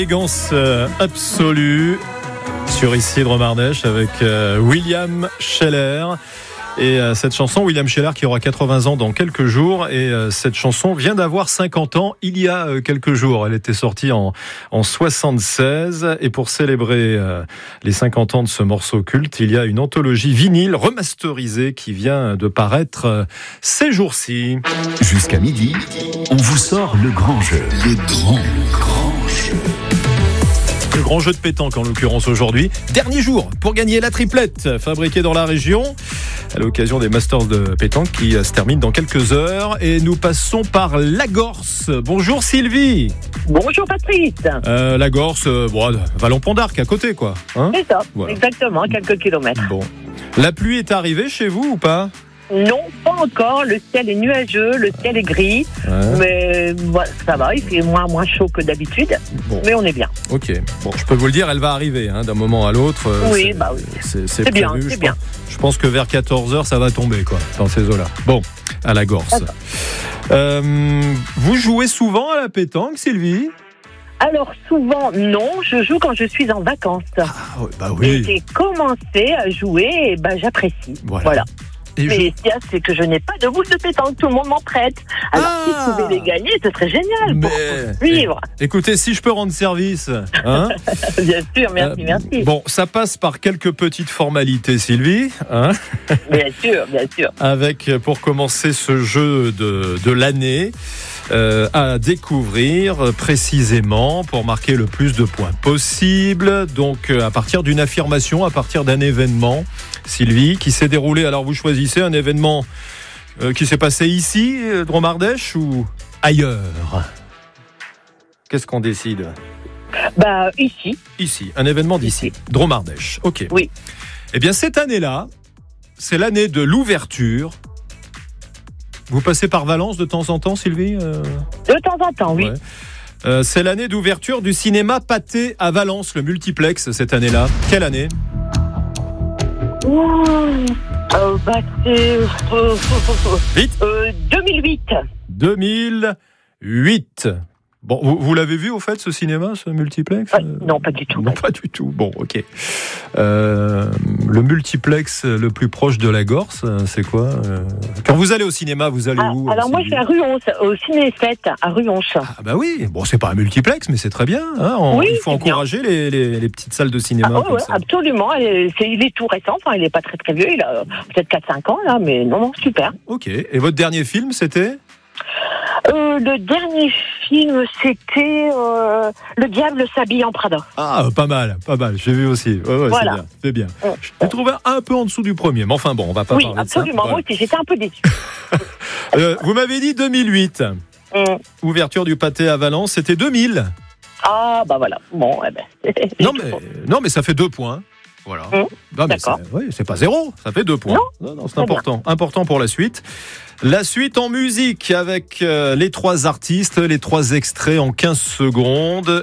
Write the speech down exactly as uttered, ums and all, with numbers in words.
Élégance euh, absolue sur ici Dromardèche avec euh, William Scheller. Et euh, cette chanson, William Scheller qui aura quatre-vingts ans dans quelques jours. Et euh, cette chanson vient d'avoir cinquante ans il y a euh, quelques jours. Elle était sortie en, en soixante-seize. Et pour célébrer euh, les cinquante ans de ce morceau culte, il y a une anthologie vinyle remasterisée qui vient de paraître euh, ces jours-ci. Jusqu'à midi, on vous sort le grand jeu. Le grand, le grand jeu. Le grand jeu de pétanque en l'occurrence aujourd'hui. Dernier jour pour gagner la triplette fabriquée dans la région à l'occasion des Masters de pétanque qui se terminent dans quelques heures. Et nous passons par Lagorce. Bonjour Sylvie. Bonjour Patrice. Euh, Lagorce, euh, bon, Vallon-Pont d'Arc à côté quoi. Hein C'est ça, voilà. Exactement, quelques kilomètres. Bon. La pluie est arrivée chez vous ou pas ? Non, pas encore. Le ciel est nuageux, le ciel est gris. Ouais. Mais bah, ça va, il fait moins, moins chaud que d'habitude. Bon. Mais on est bien. Ok. Bon, je peux vous le dire, elle va arriver hein, d'un moment à l'autre. Euh, Oui, c'est, bah oui. C'est, c'est, C'est bien, prévu. c'est je bien. Pense, je pense que vers quatorze heures, ça va tomber quoi, dans ces eaux-là. Bon, à Lagorce. Euh, vous jouez souvent à la pétanque, Sylvie ? Alors souvent, non. Je joue quand je suis en vacances. Ah, ouais, bah Et oui. j'ai commencé à jouer et bah, j'apprécie. Voilà. Voilà. Et Mais je- ce qu'il y a, c'est que je n'ai pas de boules de pétanque. Tout le monde m'en prête. Alors Ah si je pouvais les gagner, ce serait génial pour Mais- vivre. Écoutez, si je peux rendre service, hein, Bien sûr, merci, euh, merci. Bon, ça passe par quelques petites formalités, Sylvie, hein, Bien sûr, bien sûr. avec pour commencer ce jeu de, de l'année. Euh, à découvrir précisément pour marquer le plus de points possible. Donc euh, à partir d'une affirmation, à partir d'un événement, Sylvie, qui s'est déroulé. Alors vous choisissez un événement euh, qui s'est passé ici, euh, Dromardèche, ou ailleurs ? Qu'est-ce qu'on décide ? Bah ici. Ici, un événement d'ici, Ici. Dromardèche. Ok. Oui. Eh bien cette année-là, c'est l'année de l'ouverture. Vous passez par Valence de temps en temps, Sylvie ? euh De temps en temps, oui. Ouais. Euh, c'est l'année d'ouverture du cinéma Pathé à Valence, le multiplex cette année-là. Quelle année ? Ouh, euh, bah, c'est, euh, Vite. euh, deux mille huit. deux mille huit. Bon, vous, vous l'avez vu au fait ce cinéma, ce multiplex ? Euh, non, pas du tout. Non, pas du tout. Bon, ok. Euh, le multiplex le plus proche de Lagorce, c'est quoi ? euh Quand vous allez au cinéma, vous allez Ah, où ? alors moi, je Sylvie suis à Ruonche, au Ciné sept, à Ruonche. Ah bah oui, bon c'est pas un multiplex mais c'est très bien. Hein On- Oui, il faut c'est bien. encourager les, les, les petites salles de cinéma Ah, ouais, comme ouais, ça. absolument. Elle est- c'est- il est tout récent, enfin, il est pas très très vieux, il a peut-être quatre cinq ans, là, mais non, non, super. Ok. Et votre dernier film c'était ? Euh, le dernier film, c'était euh, Le diable s'habille en Prada. Ah pas mal, pas mal. J'ai vu aussi. Ouais, ouais, Voilà. c'est bien, c'est bien. Mm. Je l'ai trouvé un peu en dessous du premier, mais enfin bon, on va pas Oui, parler absolument. de ça. Moi aussi, j'étais un peu déçue. Euh, vous m'avez dit deux mille huit. Hum. Ouverture du Pathé à Valence, c'était deux mille. Ah, bah voilà. Bon, eh ben. c'est Non tout. mais non mais ça fait deux points. Voilà. Hum, Non, mais d'accord. c'est, oui, c'est pas zéro, ça fait deux points. Non, non, c'est très important, important pour la suite. La suite en musique avec euh, les trois artistes, les trois extraits en quinze secondes.